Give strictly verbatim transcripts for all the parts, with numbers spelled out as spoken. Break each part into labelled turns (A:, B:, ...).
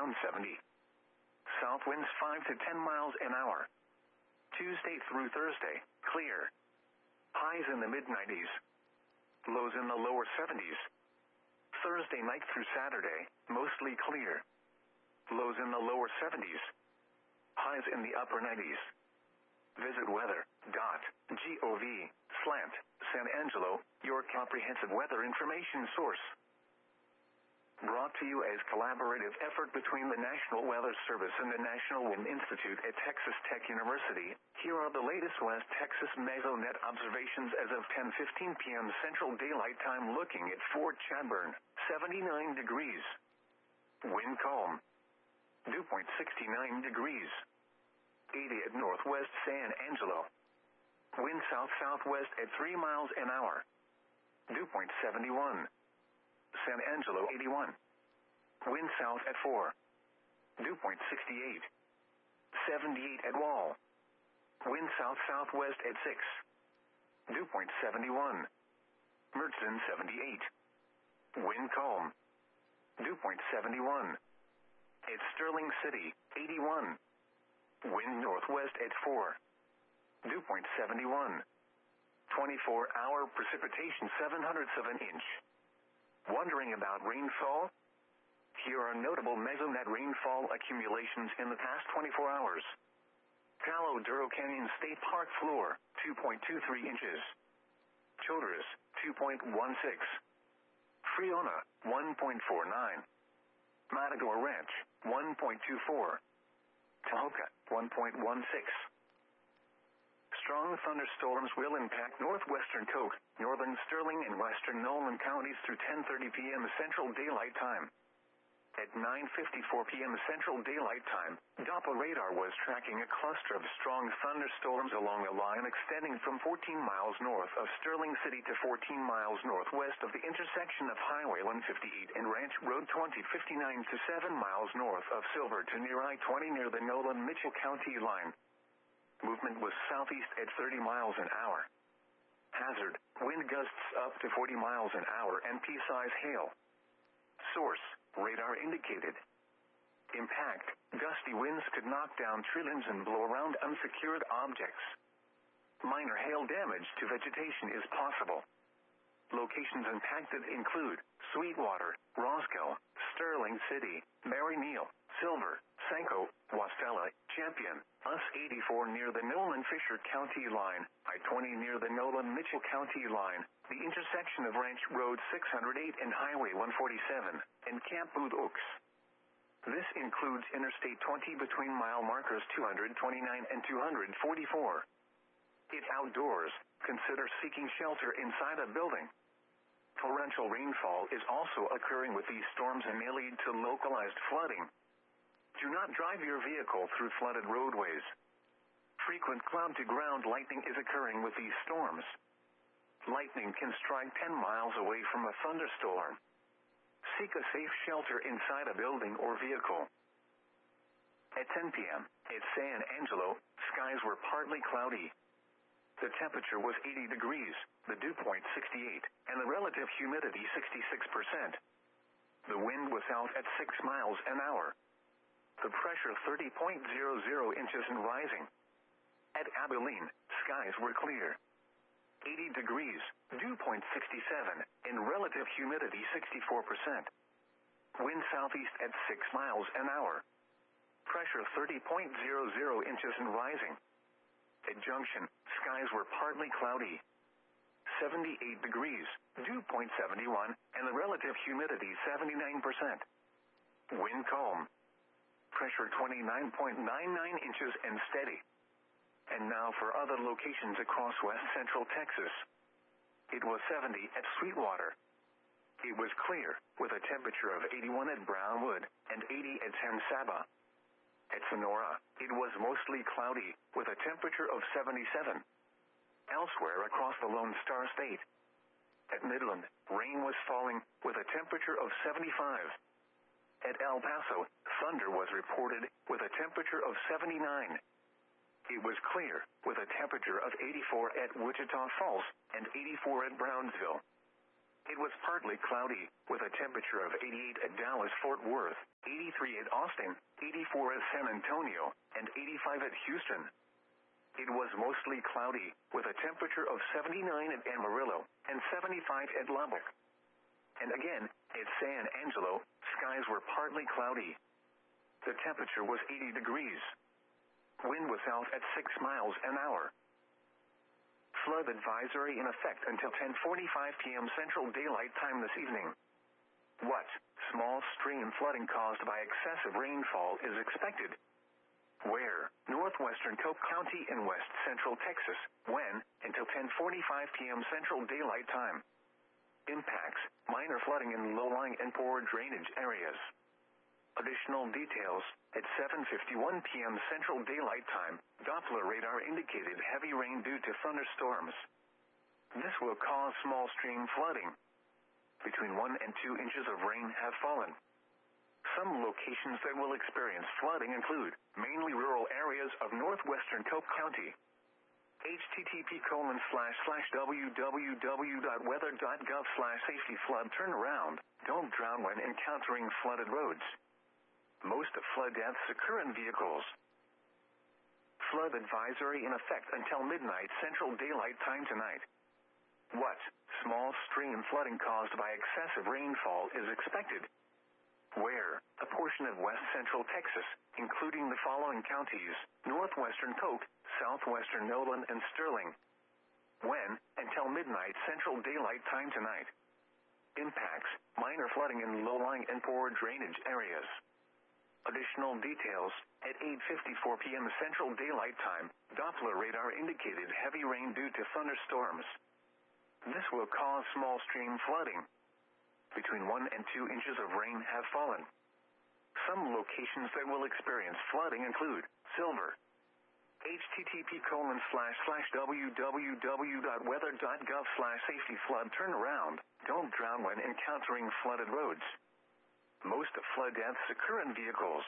A: around seventy. South winds five to ten miles an hour. Tuesday through Thursday, clear. Highs in the mid nineties. Lows in the lower seventies. Thursday night through Saturday, mostly clear. Lows in the lower seventies. Highs in the upper nineties. Visit weather dot gov slant San Angelo, your comprehensive weather information source. Brought to you as collaborative effort between the National Weather Service and the National Wind Institute at Texas Tech University. Here are the latest West Texas Mesonet observations as of ten fifteen p.m. Central Daylight Time, looking at Fort Chadbourne, seventy-nine degrees. Wind calm. Dew point sixty-nine degrees. eighty at Northwest San Angelo. Wind south-southwest at three miles an hour. Dew point seventy-one. San Angelo eighty-one. Wind south at four. Dew point sixty-eight. seventy-eight at Wall. Wind south-southwest at six. Dew point seventy-one. Mertzon seventy-eight. Wind calm. Dew point seventy-one. At Sterling City, eighty-one. Wind northwest at four. Dew point seventy-one. twenty-four hour precipitation seven hundredths of an inch. Wondering about rainfall? Here are notable Mesonet rainfall accumulations in the past twenty-four hours. Palo Duro Canyon State Park floor, two point two three inches. Childress, two point one six. Friona, one point four nine. Matador Ranch, one point two four. Tahoka, one point one six. Strong thunderstorms will impact northwestern Coke, northern Sterling, and western Nolan counties through ten thirty p.m. Central Daylight Time. At nine fifty-four p.m. Central Daylight Time, Doppler radar was tracking a cluster of strong thunderstorms along a line extending from fourteen miles north of Sterling City to fourteen miles northwest of the intersection of Highway one fifty-eight and Ranch Road twenty fifty-nine to seven miles north of Silver to near I twenty near the Nolan-Mitchell County line. Movement was southeast at thirty miles an hour. Hazard, wind gusts up to forty miles an hour and pea-size hail. Source, radar indicated. Impact, gusty winds could knock down tree limbs and blow around unsecured objects. Minor hail damage to vegetation is possible. Locations impacted include Sweetwater, Roscoe, Sterling City, Mary Neal, Silver, Sanko, Wastella, Champion, U S eighty-four near the Nolan-Fisher County line, I twenty near the Nolan-Mitchell County line, the intersection of Ranch Road six oh eight and Highway one forty-seven, and Camp Booth Oaks. This includes Interstate twenty between mile markers two twenty-nine and two forty-four. If outdoors, consider seeking shelter inside a building. Torrential rainfall is also occurring with these storms and may lead to localized flooding. Do not drive your vehicle through flooded roadways. Frequent cloud-to-ground lightning is occurring with these storms. Lightning can strike ten miles away from a thunderstorm. Seek a safe shelter inside a building or vehicle. At ten p.m., at San Angelo, skies were partly cloudy. The temperature was eighty degrees, the dew point sixty-eight, and the relative humidity sixty-six percent. The wind was south at six miles an hour. The pressure thirty point zero zero inches and rising. At Abilene, skies were clear. eighty degrees, dew point sixty-seven, and relative humidity sixty-four percent. Wind southeast at six miles an hour. Pressure thirty point zero zero inches and rising. At Junction, skies were partly cloudy. seventy-eight degrees, dew point seventy-one, and the relative humidity seventy-nine percent. Wind calm. Pressure twenty-nine point nine nine inches and steady. And now for other locations across west central Texas. It was seventy at Sweetwater. It was clear, with a temperature of eighty-one at Brownwood and eighty at San Saba. At Sonora, it was mostly cloudy, with a temperature of seventy-seven. Elsewhere across the Lone Star State. At Midland, rain was falling, with a temperature of seventy-five. At El Paso, thunder was reported, with a temperature of seventy-nine. It was clear, with a temperature of eighty-four at Wichita Falls and eighty-four at Brownsville. It was partly cloudy, with a temperature of eighty-eight at Dallas-Fort Worth, eighty-three at Austin, eighty-four at San Antonio, and eighty-five at Houston. It was mostly cloudy, with a temperature of seventy-nine at Amarillo, and seventy-five at Lubbock. And again, at San Angelo, skies were partly cloudy. The temperature was eighty degrees. Wind was south at six miles an hour. Flood advisory in effect until ten forty-five p.m. Central Daylight Time this evening. What small stream flooding caused by excessive rainfall is expected? Where? Northwestern Cook County in west central Texas. When? Until ten forty-five p.m. Central Daylight Time. Impacts: minor flooding in low-lying and poor drainage areas. Additional details: at seven fifty-one p.m. Central Daylight Time, Doppler radar indicated heavy rain due to thunderstorms. This will cause small stream flooding. Between one and two inches of rain have fallen. Some locations that will experience flooding include mainly rural areas of northwestern Cook County. http colon slash slash www.weather.gov slash safety flood turnaround. Don't drown when encountering flooded roads. Most flood deaths occur in vehicles. Flood advisory in effect until midnight Central Daylight Time tonight. What small stream flooding caused by excessive rainfall is expected? Where? A portion of west central Texas, including the following counties: northwestern Coke, southwestern Nolan, and Sterling. When? Until midnight Central Daylight Time tonight. Impacts: minor flooding in low-lying and poor drainage areas. Additional details: at eight fifty-four p.m. Central Daylight Time, Doppler radar indicated heavy rain due to thunderstorms. This will cause small stream flooding. Between one and two inches of rain have fallen. Some locations that will experience flooding include Silver. http colon slash slash www.weather.gov slash safety flood turnaround. Don't drown when encountering flooded roads. Most flood deaths occur in vehicles.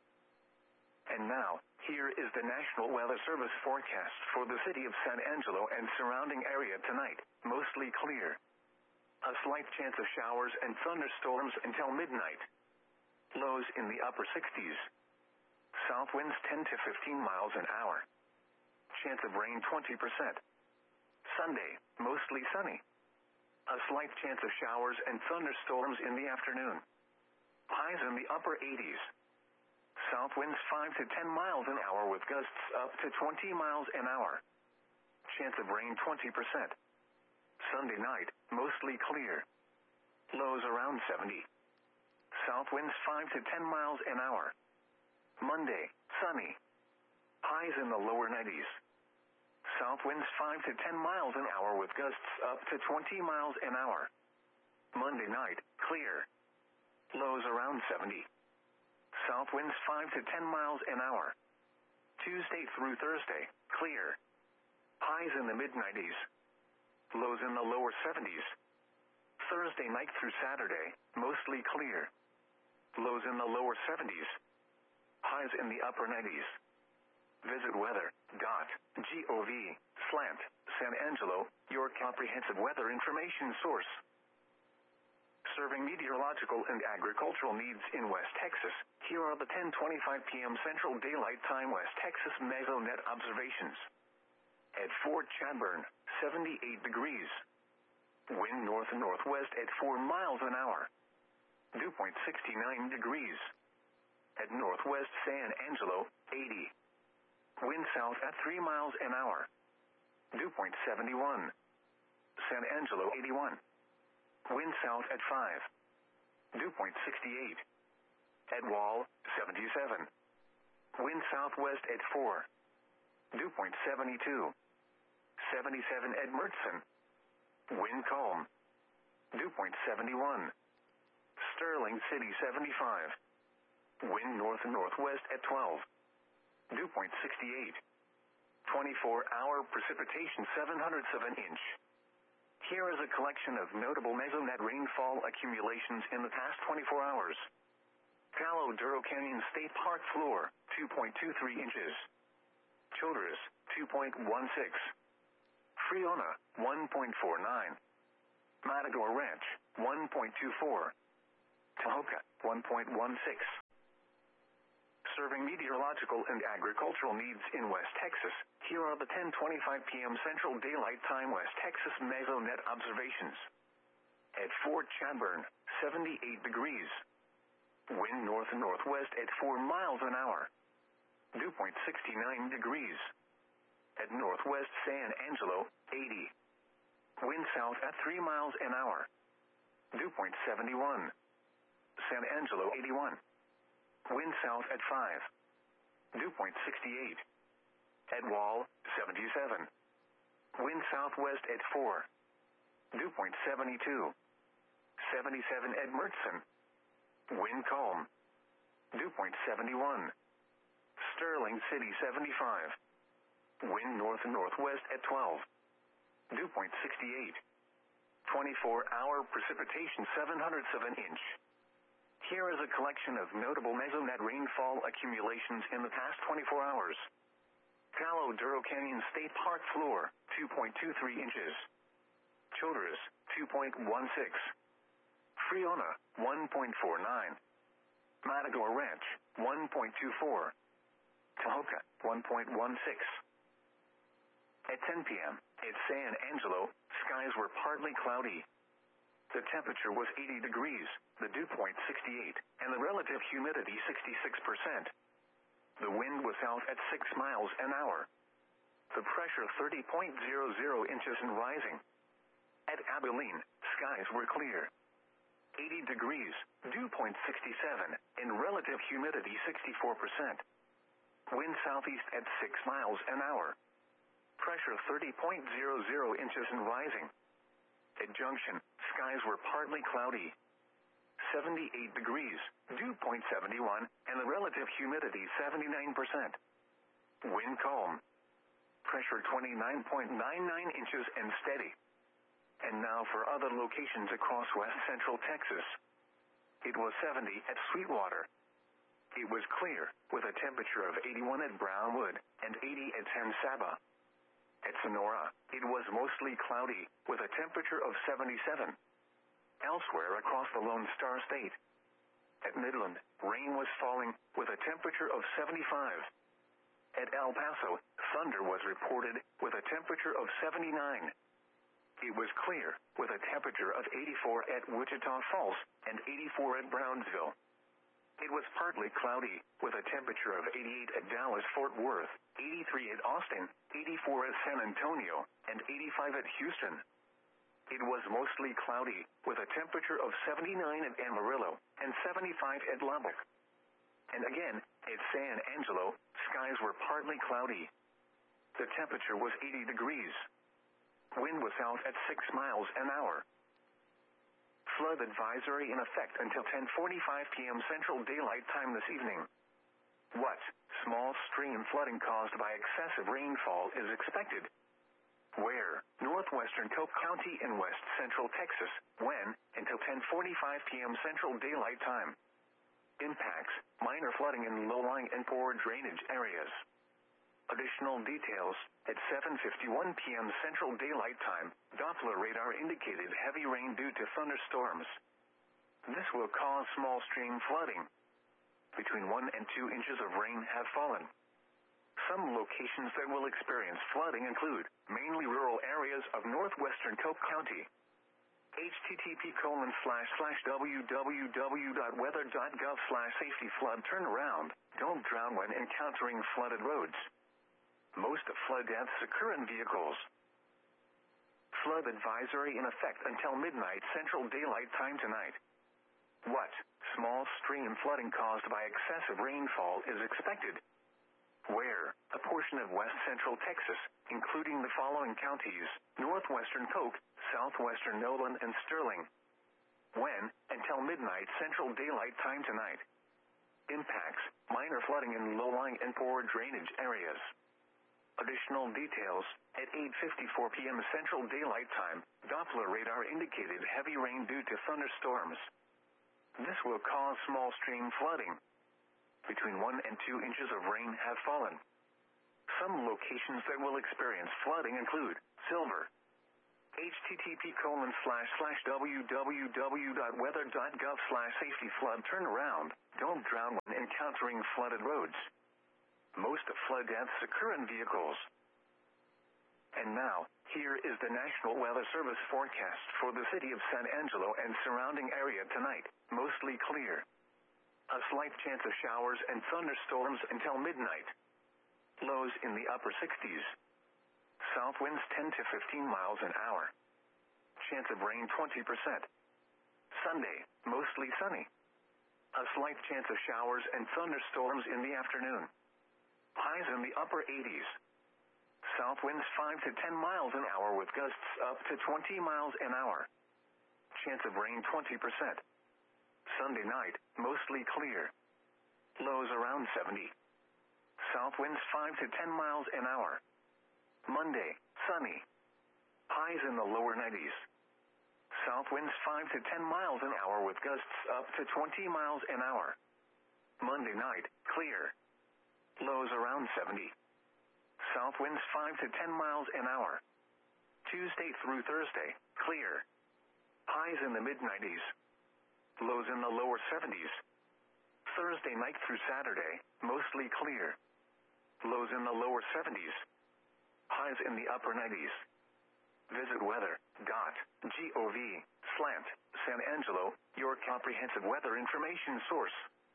A: And now, here is the National Weather Service forecast for the city of San Angelo and surrounding area tonight. Mostly clear. A slight chance of showers and thunderstorms until midnight. Lows in the upper sixties. South winds ten to fifteen miles an hour. Chance of rain twenty percent. Sunday, mostly sunny. A slight chance of showers and thunderstorms in the afternoon. Highs in the upper eighties. South winds five to ten miles an hour with gusts up to twenty miles an hour. Chance of rain twenty percent. Sunday night, mostly clear. Lows around seventy. South winds five to ten miles an hour. Monday, sunny. Highs in the lower nineties. South winds five to ten miles an hour with gusts up to twenty miles an hour. Monday night, clear. Lows around seventy. South winds five to ten miles an hour. Tuesday through Thursday, clear. Highs in the mid-nineties. Lows in the lower seventies. Thursday night through Saturday, mostly clear. Lows in the lower seventies. Highs in the upper nineties. Visit weather.gov slant San Angelo, your comprehensive weather information source. Serving meteorological and agricultural needs in West Texas, here are the ten twenty-five p.m. Central Daylight Time West Texas Mesonet observations. At Fort Chadbourne, seventy-eight degrees. Wind north-northwest at four miles an hour. Dew point sixty-nine degrees. At Northwest San Angelo, eighty. Wind south at three miles an hour. Dew point seventy-one. San Angelo, eighty-one. Wind south at five. Dew point sixty-eight. At Wall, seventy-seven. Wind southwest at four. Dew point seventy-two. seventy-seven at Mertzen. Wind calm. Dew point seventy-one. Sterling City, seventy-five. Wind north and northwest at twelve. Dew point sixty-eight. twenty-four hour precipitation seven hundredths of an inch. Here is a collection of notable mesonet rainfall accumulations in the past twenty-four hours. Palo Duro Canyon State Park floor, two point two three inches. Childress, two point one six. Friona, one point four nine. Matador Ranch, one point two four. Tahoka, one point one six. Serving meteorological and agricultural needs in West Texas, here are the ten twenty-five p.m. Central Daylight Time West Texas Mesonet observations. At Fort Chadbourne, seventy-eight degrees. Wind north and northwest at four miles an hour. Dew point sixty-nine degrees. At Northwest San Angelo, eighty. Wind south at three miles an hour. Dew point seventy-one. San Angelo, eighty-one. Wind south at five. Dew point sixty-eight. At Wall, seventy-seven. Wind southwest at four. Dew point seventy-two. seventy-seven at Murchison. Wind calm. Dew point seventy-one. Sterling City, seventy-five. Wind north and northwest at twelve. Dew point sixty-eight. twenty-four hour precipitation seven hundredths of an inch. Here is a collection of notable Mesonet rainfall accumulations in the past twenty-four hours. Palo Duro Canyon State Park floor, two point two three inches. Childress, two point one six. Friona, one point four nine. Matador Ranch, one point two four. Tahoka, one point one six. At ten p.m., at San Angelo, skies were partly cloudy. The temperature was eighty degrees, the dew point sixty-eight, and the relative humidity sixty-six percent. The wind was south at six miles an hour. The pressure thirty point zero zero inches and rising. At Abilene, skies were clear. eighty degrees, dew point sixty-seven, and relative humidity sixty-four percent. Wind southeast at six miles an hour. Pressure thirty point zero zero inches and rising. At Junction, skies were partly cloudy. seventy-eight degrees, dew point seventy-one, and the relative humidity seventy-nine percent. Wind calm. Pressure twenty-nine point nine nine inches and steady. And now for other locations across west central Texas. It was seventy at Sweetwater. It was clear, with a temperature of eighty-one at Brownwood and eighty at San Saba. At Sonora, it was mostly cloudy, with a temperature of seventy-seven. Elsewhere across the Lone Star State. At Midland, rain was falling, with a temperature of seventy-five. At El Paso, thunder was reported, with a temperature of seventy-nine. It was clear, with a temperature of eighty-four at Wichita Falls and eighty-four at Brownsville. It was partly cloudy, with a temperature of eighty-eight at Dallas-Fort Worth, eighty-three at Austin, eighty-four at San Antonio, and eighty-five at Houston. It was mostly cloudy, with a temperature of seventy-nine at Amarillo and seventy-five at Lubbock. And again, at San Angelo, skies were partly cloudy. The temperature was eighty degrees. Wind was south at six miles an hour. Flood advisory in effect until ten forty-five p.m. Central Daylight Time this evening. What small stream flooding caused by excessive rainfall is expected? Where? Northwestern Coke County in west central Texas. When? Until ten forty-five p.m. Central Daylight Time. Impacts: minor flooding in low-lying and poor drainage areas. Additional details: at seven fifty-one p.m. Central Daylight Time, Doppler radar indicated heavy rain due to thunderstorms. This will cause small stream flooding. Between one and two inches of rain have fallen. Some locations that will experience flooding include mainly rural areas of northwestern Coke County. http colon slash slash www.weather.gov slash safety flood turnaround. Don't drown when encountering flooded roads. Most flood deaths occur in vehicles. Flood advisory in effect until midnight Central Daylight Time tonight. What small stream flooding caused by excessive rainfall is expected? Where? A portion of west central Texas, including the following counties: northwestern Coke, southwestern Nolan, and Sterling. When? Until midnight Central Daylight Time tonight. Impacts: minor flooding in low-lying and poor drainage areas. Additional details: at eight fifty-four p.m. Central Daylight Time, Doppler radar indicated heavy rain due to thunderstorms. This will cause small stream flooding. Between one and two inches of rain have fallen. Some locations that will experience flooding include Silver, http colon slash slash www.weather.gov slash safety flood turnaround. Don't drown when encountering flooded roads. Most flood deaths occur in vehicles. And now, here is the National Weather Service forecast for the city of San Angelo and surrounding area tonight. Mostly clear. A slight chance of showers and thunderstorms until midnight. Lows in the upper sixties. South winds ten to fifteen miles an hour. Chance of rain twenty percent. Sunday, mostly sunny. A slight chance of showers and thunderstorms in the afternoon. Highs in the upper eighties. South winds five to ten miles an hour with gusts up to twenty miles an hour. Chance of rain twenty percent. Sunday night, mostly clear. Lows around seventy. South winds five to ten miles an hour. Monday, sunny. Highs in the lower nineties. South winds five to ten miles an hour with gusts up to twenty miles an hour. Monday night, clear. Lows around seventy. South winds five to ten miles an hour. Tuesday through Thursday, clear. Highs in the mid nineties. Lows in the lower seventies. Thursday night through Saturday, mostly clear. Lows in the lower seventies. Highs in the upper nineties. Visit weather.gov slant San Angelo, your comprehensive weather information source.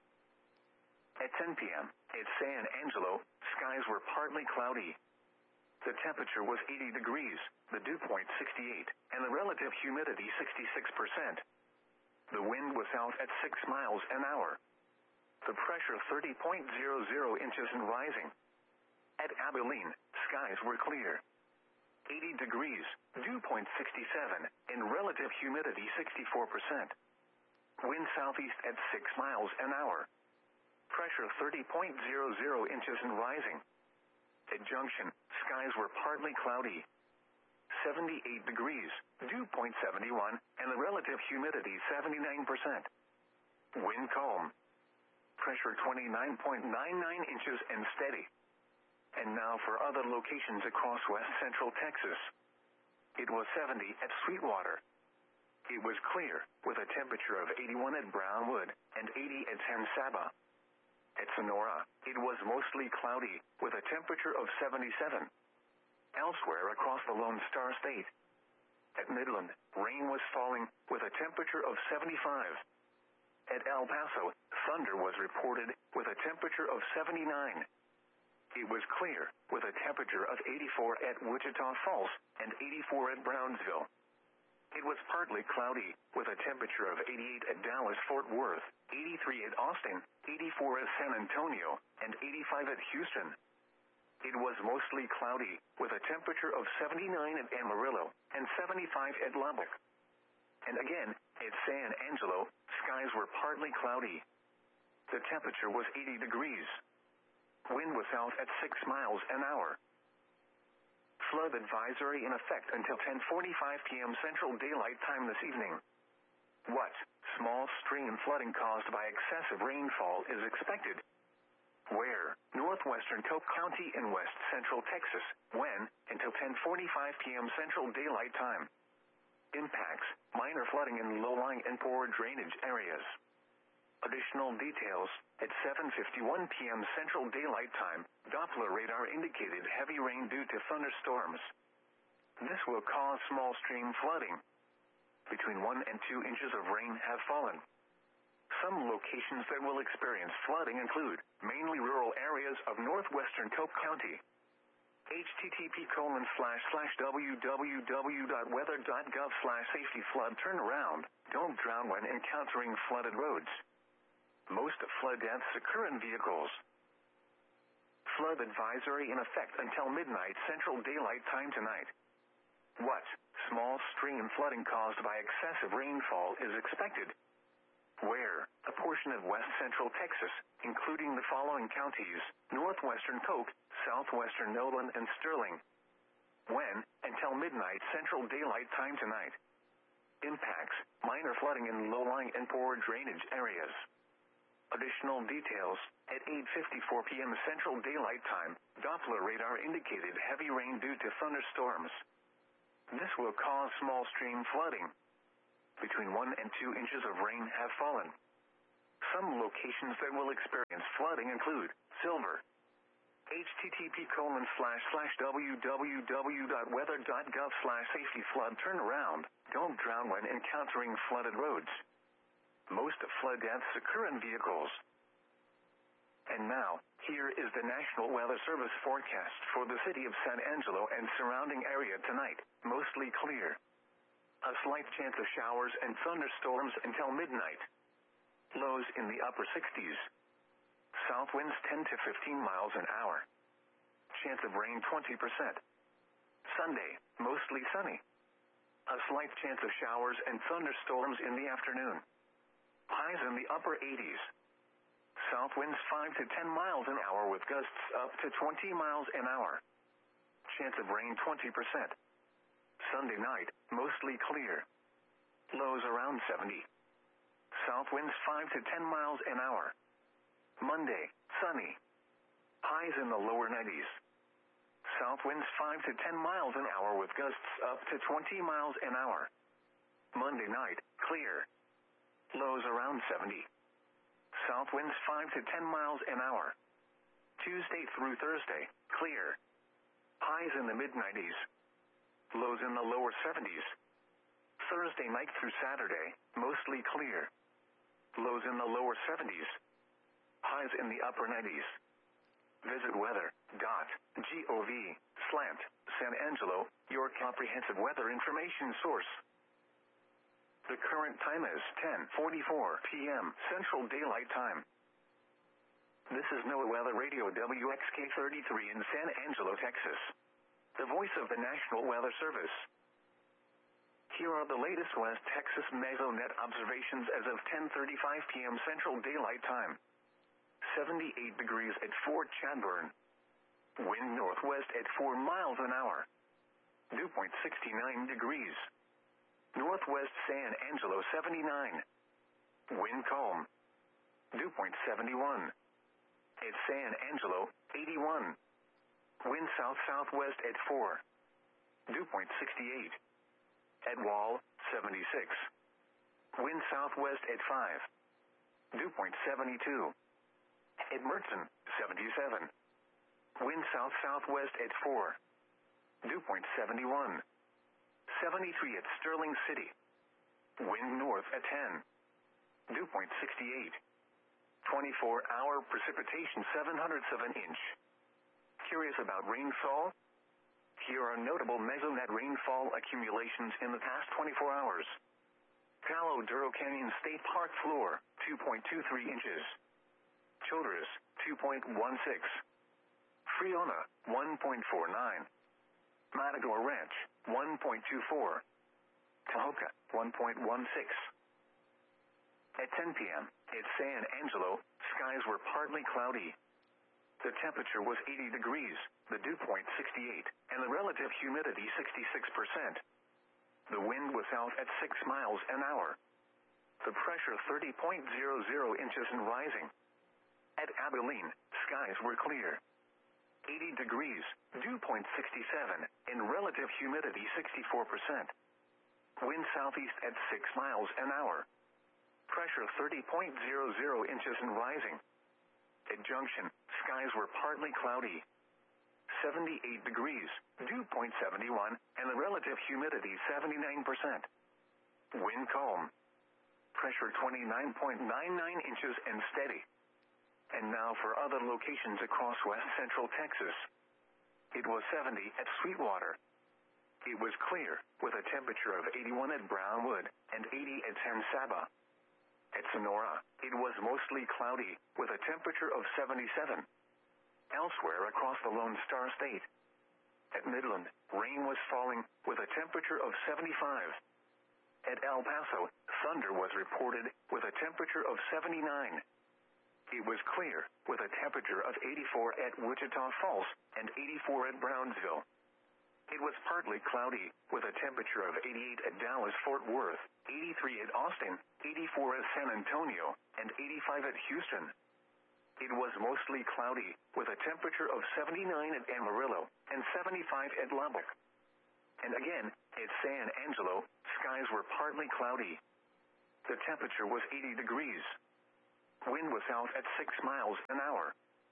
A: At ten p.m., at San Angelo, skies were partly cloudy. The temperature was eighty degrees, the dew point sixty-eight, and the relative humidity sixty-six percent. The wind was out at six miles an hour. The pressure thirty point zero zero inches and rising. At Abilene, skies were clear. eighty degrees, dew point sixty-seven, and relative humidity sixty-four percent. Wind southeast at six miles an hour. Pressure thirty point zero zero inches and rising. At Junction, skies were partly cloudy. seventy-eight degrees, dew point seventy-one, and the relative humidity seventy-nine percent. Wind calm. Pressure twenty-nine point nine nine inches and steady. And now for other locations across west central Texas. It was seventy at Sweetwater. It was clear, with a temperature of eighty-one at Brownwood, and eighty at San Saba. At Sonora, it was mostly cloudy, with a temperature of seventy-seven. Elsewhere across the Lone Star State. At Midland, rain was falling, with a temperature of seventy-five. At El Paso, thunder was reported, with a temperature of seventy-nine. It was clear, with a temperature of eighty-four at Wichita Falls, and eighty-four at Brownsville. It was partly cloudy, with a temperature of eighty-eight at Dallas-Fort Worth, eighty-three at Austin, eighty-four at San Antonio, and eighty-five at Houston. It was mostly cloudy, with a temperature of seventy-nine at Amarillo, and seventy-five at Lubbock. And again, at San Angelo, skies were partly cloudy. The temperature was eighty degrees. Wind was south at six miles an hour. Flood advisory in effect until ten forty-five p.m. Central Daylight Time this evening. What? Small stream flooding caused by excessive rainfall is expected. Where? Northwestern Cook County in west central Texas. When? Until ten forty-five p.m. Central Daylight Time. Impacts: minor flooding in low-lying and poor drainage areas. Additional details: at seven fifty-one p.m. Central Daylight Time, Doppler radar indicated heavy rain due to thunderstorms. This will cause small stream flooding. Between one and two inches of rain have fallen. Some locations that will experience flooding include mainly rural areas of northwestern Cook County. http colon slash slash www.weather.gov slash safety flood turnaround. Don't drown when encountering flooded roads. Most flood deaths occur in vehicles. Flood advisory in effect until midnight Central Daylight Time tonight. What? Small stream flooding caused by excessive rainfall is expected. Where? A portion of west central Texas, including the following counties: northwestern Coke, southwestern Nolan, and Sterling. When? Until midnight Central Daylight Time tonight. Impacts: minor flooding in low-lying and poor drainage areas. Additional details: at eight fifty-four p.m. Central Daylight Time, Doppler radar indicated heavy rain due to thunderstorms. This will cause small stream flooding. Between one and two inches of rain have fallen. Some locations that will experience flooding include Silver. http colon slash slash www.weather.gov slash safety flood turnaround. Don't drown when encountering flooded roads. Most flood deaths occur in vehicles. And now, here is the National Weather Service forecast for the city of San Angelo and surrounding area tonight. Mostly clear. A slight chance of showers and thunderstorms until midnight. Lows in the upper sixties. South winds ten to fifteen miles an hour. Chance of rain twenty percent. Sunday, mostly sunny. A slight chance of showers and thunderstorms in the afternoon. Highs in the upper eighties. South winds five to ten miles an hour with gusts up to twenty miles an hour. Chance of rain twenty percent. Sunday night, mostly clear. Lows around seventy. South winds five to ten miles an hour. Monday, sunny. Highs in the lower nineties. South winds five to ten miles an hour with gusts up to twenty miles an hour. Monday night, clear. Lows around seventy. South winds five to ten miles an hour. Tuesday through Thursday, clear. Highs in the mid nineties. Lows in the lower seventies. Thursday night through Saturday, mostly clear. Lows in the lower seventies. Highs in the upper nineties. Visit weather.gov slant San Angelo, your comprehensive weather information source. The current time is ten forty-four p.m. Central Daylight Time. This is NOAA Weather Radio W X K thirty-three in San Angelo, Texas. The voice of the National Weather Service. Here are the latest West Texas Mesonet observations as of ten thirty-five p.m. Central Daylight Time. seventy-eight degrees at Fort Chadbourne. Wind northwest at four miles an hour. Dew point sixty-nine degrees. Northwest San Angelo seventy-nine. Wind calm. Dew point seventy-one. At San Angelo, eighty-one. Wind south-southwest at four. Dew point sixty-eight. At Wall, seventy-six. Wind southwest at five. Dew point seventy-two. At Mertzen, seventy-seven. Wind south-southwest at four. Dew point seventy-one. seventy-three at Sterling City. Wind north at ten. Dew point sixty-eight. twenty-four hour precipitation seven hundredths of an inch. Curious about rainfall? Here are notable Mesonet rainfall accumulations in the past twenty-four hours. Palo Duro Canyon State Park floor, two point two three inches. Childress, two point one six. Friona, one point four nine. Matador Ranch, one point two four. Cahokia, one point one six. At ten p.m., at San Angelo, skies were partly cloudy. The temperature was eighty degrees, the dew point sixty-eight, and the relative humidity sixty-six percent. The wind was south at six miles an hour. The pressure thirty point zero zero inches and rising. At Abilene, skies were clear. eighty degrees, dew point sixty-seven, and relative humidity sixty-four percent. Wind southeast at six miles an hour. Pressure thirty point zero zero inches and rising. At Junction, skies were partly cloudy. seventy-eight degrees, dew point seventy-one, and the relative humidity seventy-nine percent. Wind calm. Pressure twenty-nine point nine nine inches and steady. And now for other locations across west central Texas. It was seventy at Sweetwater. It was clear, with a temperature of eighty-one at Brownwood, and eighty at San Saba. At Sonora, it was mostly cloudy, with a temperature of seventy-seven. Elsewhere across the Lone Star State. At Midland, rain was falling, with a temperature of seventy-five. At El Paso, thunder was reported, with a temperature of seventy-nine. It was clear, with a temperature of eighty-four at Wichita Falls, and eighty-four at Brownsville. It was partly cloudy, with a temperature of eighty-eight at Dallas-Fort Worth, eighty-three at Austin, eighty-four at San Antonio, and eighty-five at Houston. It was mostly cloudy, with a temperature of seventy-nine at Amarillo, and seventy-five at Lubbock. And again, at San Angelo, skies were partly cloudy. The temperature was eighty degrees. Wind was south at six miles an hour.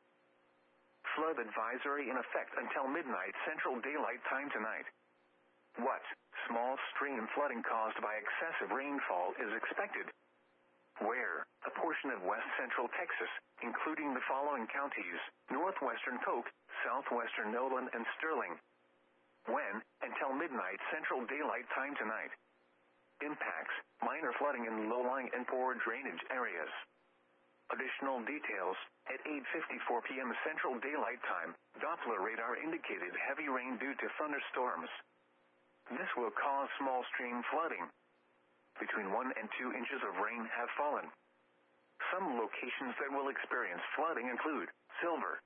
A: Flood advisory in effect until midnight Central Daylight Time tonight. What small stream flooding caused by excessive rainfall is expected? Where? A portion of west central Texas, including the following counties: northwestern Coke, southwestern Nolan, and Sterling. When? Until midnight Central Daylight Time tonight. Impacts: minor flooding in low-lying and poor drainage areas. Additional details: at eight fifty-four p.m. Central Daylight Time, Doppler radar indicated heavy rain due to thunderstorms. This will cause small stream flooding. Between one and two inches of rain have fallen. Some locations that will experience flooding include Silver.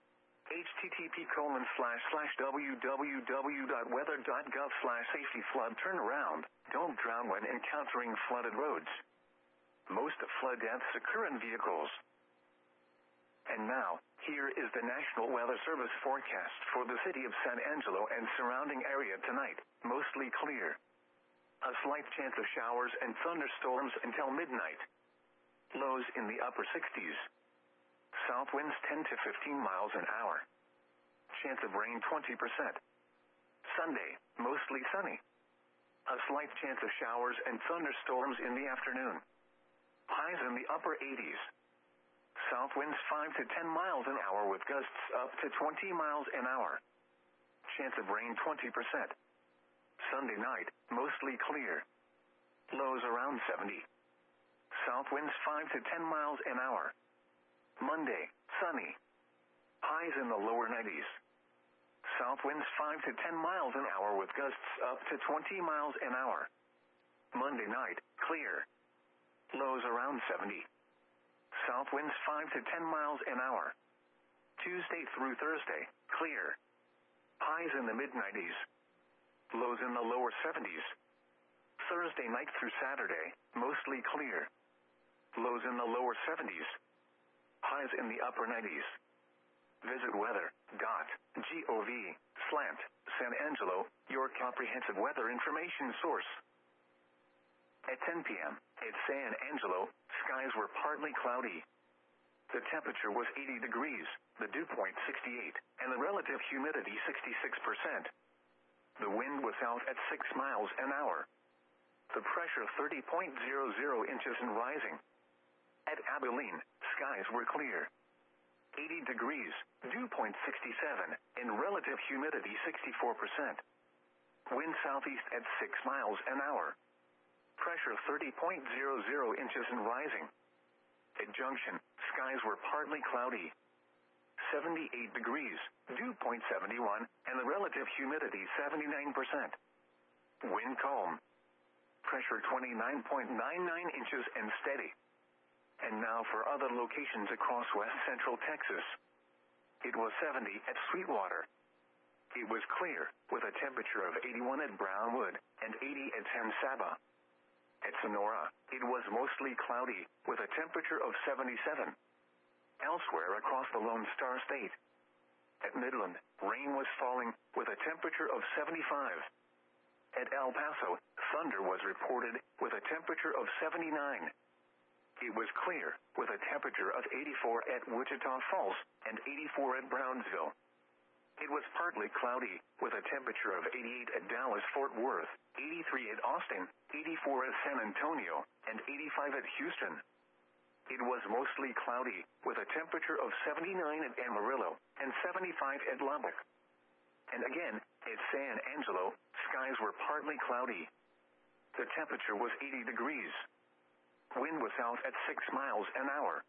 A: http colon slash slash www.weather.gov slash safety flood turnaround. Don't drown when encountering flooded roads. Most flood deaths occur in vehicles. And now, here is the National Weather Service forecast for the city of San Angelo and surrounding area tonight. Mostly clear. A slight chance of showers and thunderstorms until midnight. Lows in the upper sixties. South winds ten to fifteen miles an hour. Chance of rain twenty percent. Sunday, mostly sunny. A slight chance of showers and thunderstorms in the afternoon. Highs in the upper eighties. South winds five to ten miles an hour with gusts up to twenty miles an hour. Chance of rain twenty percent. Sunday night, mostly clear. Lows around seventy. South winds five to ten miles an hour. Monday, sunny. Highs in the lower nineties. South winds five to ten miles an hour with gusts up to twenty miles an hour. Monday night, clear. Lows around seventy. South winds five to ten miles an hour. Tuesday through Thursday, clear. Highs in the mid nineties. Lows in the lower seventies. Thursday night through Saturday, mostly clear. Lows in the lower seventies. Highs in the upper nineties. Visit weather.gov slant San Angelo, your comprehensive weather information source. At ten p.m., at San Angelo, skies were partly cloudy. The temperature was eighty degrees, the dew point sixty-eight, and the relative humidity sixty-six percent. The wind was south at six miles an hour. The pressure thirty point zero zero inches and rising. At Abilene, skies were clear. eighty degrees, dew point sixty-seven, and relative humidity sixty-four percent. Wind southeast at six miles an hour. Pressure thirty point zero zero inches and rising. At Junction, skies were partly cloudy. seventy-eight degrees, dew point seventy-one, and the relative humidity seventy-nine percent. Wind calm. Pressure twenty-nine point nine nine inches and steady. And now for other locations across west central Texas. It was seventy at Sweetwater. It was clear, with a temperature of eighty-one at Brownwood, and eighty at San Saba. At Sonora, it was mostly cloudy, with a temperature of seventy-seven. Elsewhere across the Lone Star State. At Midland, rain was falling, with a temperature of seventy-five. At El Paso, thunder was reported, with a temperature of seventy-nine. It was clear, with a temperature of eighty-four at Wichita Falls, and eighty-four at Brownsville. It was partly cloudy, with a temperature of eighty-eight at Dallas-Fort Worth, eighty-three at Austin, eighty-four at San Antonio, and eighty-five at Houston. It was mostly cloudy, with a temperature of seventy-nine at Amarillo, and seventy-five at Lubbock. And again, at San Angelo, skies were partly cloudy. The temperature was eighty degrees. Wind was south at six miles an hour.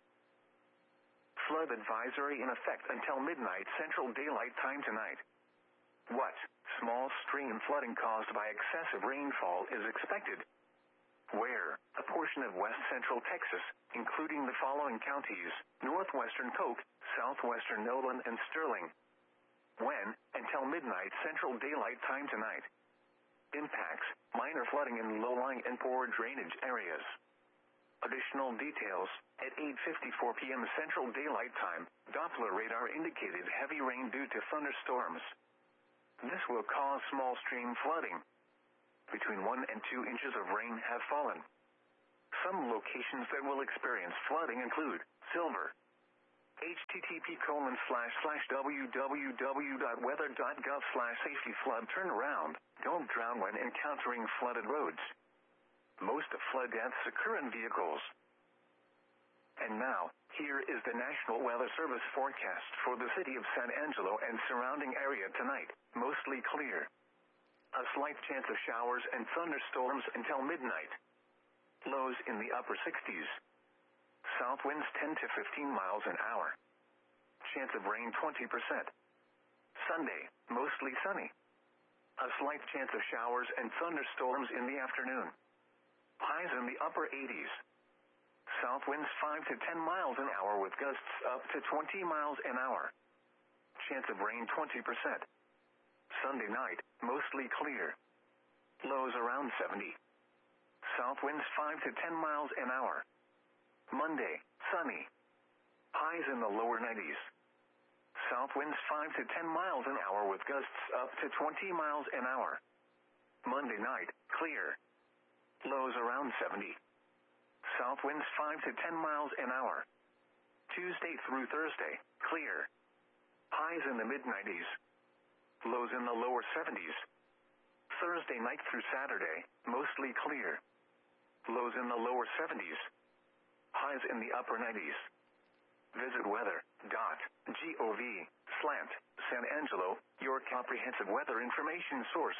A: Flood advisory in effect until midnight Central Daylight Time tonight. What small stream flooding caused by excessive rainfall is expected? Where? A portion of west central Texas, including the following counties: northwestern Coke, southwestern Nolan, and Sterling. When? Until midnight Central Daylight Time tonight. Impacts: minor flooding in low-lying and poor drainage areas. Additional details: at eight fifty-four p.m. Central Daylight Time, Doppler radar indicated heavy rain due to thunderstorms. This will cause small stream flooding. Between one and two inches of rain have fallen. Some locations that will experience flooding include Silver. http colon slash slash www.weather.gov slash safety flood turnaround. Don't drown when encountering flooded roads. Most flood deaths occur in vehicles. And now, here is the National Weather Service forecast for the city of San Angelo and surrounding area tonight. Mostly clear. A slight chance of showers and thunderstorms until midnight. Lows in the upper sixties. South winds ten to fifteen miles an hour. Chance of rain twenty percent. Sunday, mostly sunny. A slight chance of showers and thunderstorms in the afternoon. Highs in the upper eighties. South winds five to ten miles an hour with gusts up to twenty miles an hour. Chance of rain twenty percent. Sunday night, mostly clear. Lows around seventy. South winds five to ten miles an hour. Monday, sunny. Highs in the lower nineties. South winds five to ten miles an hour with gusts up to twenty miles an hour. Monday night, clear. Lows around seventy. South winds five to ten miles an hour. Tuesday through Thursday, clear. Highs in the mid nineties. Lows in the lower seventies. Thursday night through Saturday, mostly clear. Lows in the lower seventies. Highs in the upper nineties. Visit weather.gov slant San Angelo, your comprehensive weather information source.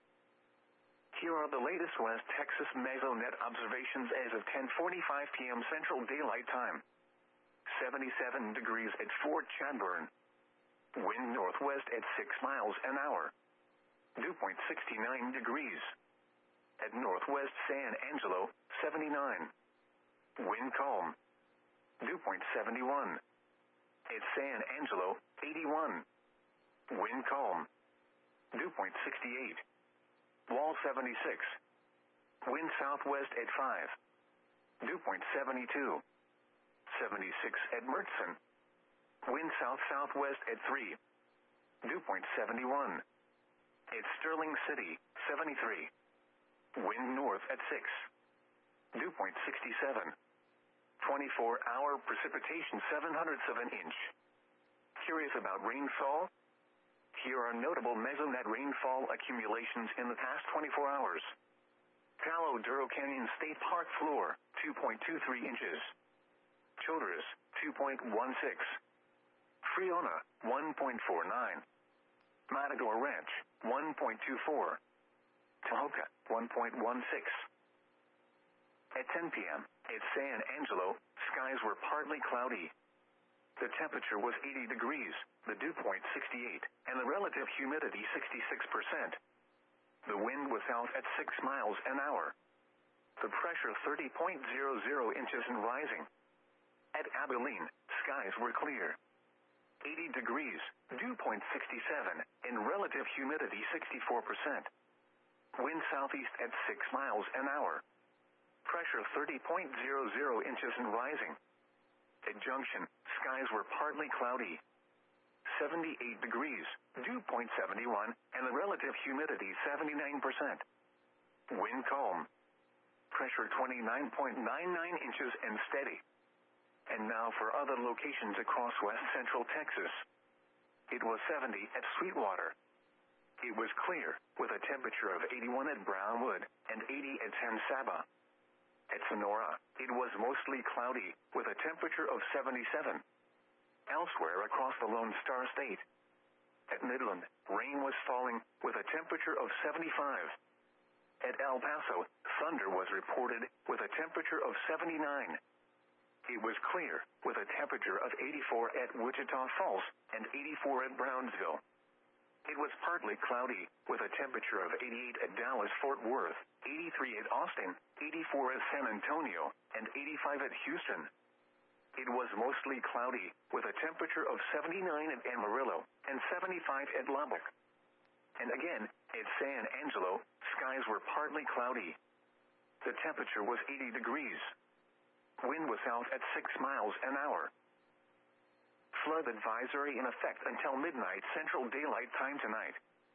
A: Here are the latest West Texas Mesonet observations as of ten forty-five p.m. Central Daylight Time. seventy-seven degrees at Fort Chadbourne. Wind northwest at six miles an hour. Dew point sixty-nine degrees. At northwest San Angelo, seventy-nine. Wind calm. Dew point seventy-one. At San Angelo, eighty-one. Wind calm. Dew point sixty-eight. Wall seventy-six. Wind southwest at five. Dew point seventy-two. seventy-six at Mertzen. Wind south-southwest at three. Dew point seventy-one. At Sterling City, seventy-three. Wind north at six. Dew point sixty-seven. twenty-four hour precipitation seven hundredths of an inch. Curious about rainfall? Here are notable Mesonet rainfall accumulations in the past twenty-four hours. Palo Duro Canyon State Park floor, two point two three inches. Childress, two point one six. Friona, one point four nine. Matador Ranch, one point two four. Tahoka, one point one six. At ten p.m., at San Angelo, skies were partly cloudy. The temperature was eighty degrees, the dew point sixty-eight, and the relative humidity sixty-six percent. The wind was south at six miles an hour. The pressure thirty point zero zero inches and rising. At Abilene, skies were clear. eighty degrees, dew point sixty-seven, and relative humidity sixty-four percent. Wind southeast at six miles an hour. Pressure thirty point zero zero inches and rising. At Junction, skies were partly cloudy. seventy-eight degrees, dew point seventy-one, and the relative humidity seventy-nine percent. Wind calm. Pressure twenty-nine point nine nine inches and steady. And now for other locations across west central Texas. It was seventy at Sweetwater. It was clear, with a temperature of eighty-one at Brownwood, and eighty at San Saba. At Sonora, it was mostly cloudy, with a temperature of seventy-seven. Elsewhere across the Lone Star State. At Midland, rain was falling, with a temperature of seventy-five. At El Paso, thunder was reported, with a temperature of seventy-nine. It was clear, with a temperature of eighty-four at Wichita Falls, and eighty-four at Brownsville. It was partly cloudy, with a temperature of eighty-eight at Dallas-Fort Worth, eighty-three at Austin, eighty-four at San Antonio, and eighty-five at Houston. It was mostly cloudy, with a temperature of seventy-nine at Amarillo, and seventy-five at Lubbock. And again, at San Angelo, skies were partly cloudy. The temperature was eighty degrees. Wind was south at six miles an hour. Flood advisory in effect until midnight Central Daylight Time tonight.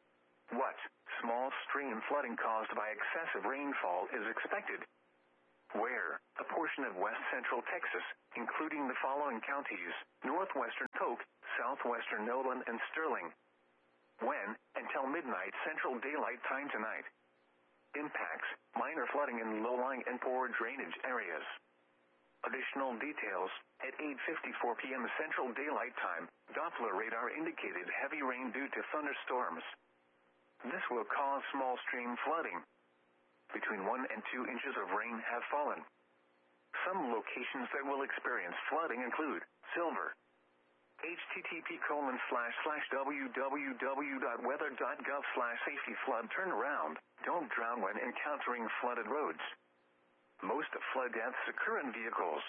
A: What? Small stream flooding caused by excessive rainfall is expected. Where? A portion of west central Texas, including the following counties: northwestern Polk, southwestern Nolan, and Sterling. When? Until midnight Central Daylight Time tonight. Impacts: minor flooding in low-lying and poor drainage areas. Additional details: at eight fifty-four p.m. Central Daylight Time, Doppler radar indicated heavy rain due to thunderstorms. This will cause small stream flooding. Between one and two inches of rain have fallen. Some locations that will experience flooding include Silver. http colon slash slash www.weather.gov slash safety flood turnaround. Don't drown when encountering flooded roads. Most flood deaths occur in vehicles.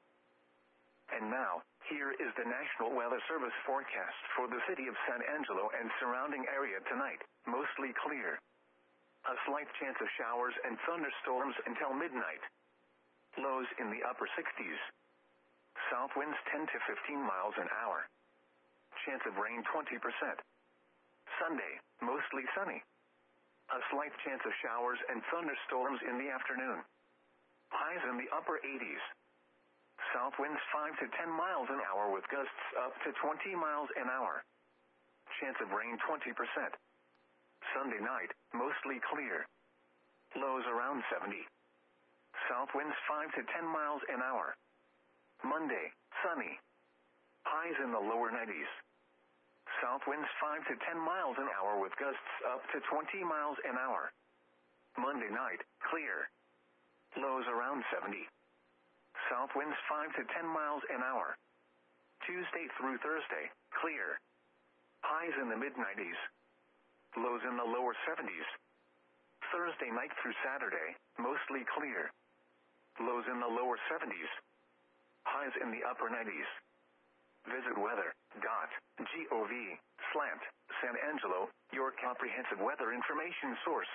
A: And now, here is the National Weather Service forecast for the city of San Angelo and surrounding area tonight. Mostly clear. A slight chance of showers and thunderstorms until midnight. Lows in the upper sixties. South winds ten to fifteen miles an hour. Chance of rain twenty percent. Sunday, mostly sunny. A slight chance of showers and thunderstorms in the afternoon. Highs in the upper eighties. South winds five to ten miles an hour with gusts up to twenty miles an hour. Chance of rain twenty percent. Sunday night, mostly clear. Lows around seventy. South winds five to ten miles an hour. Monday, sunny. Highs in the lower nineties. South winds five to ten miles an hour with gusts up to twenty miles an hour. Monday night, clear. Lows around seventy. South winds five to ten miles an hour. Tuesday through Thursday, clear. Highs in the mid nineties. Lows in the lower seventies. Thursday night through Saturday, mostly clear. Lows in the lower seventies. Highs in the upper nineties. Visit weather.gov slant San Angelo, your comprehensive weather information source.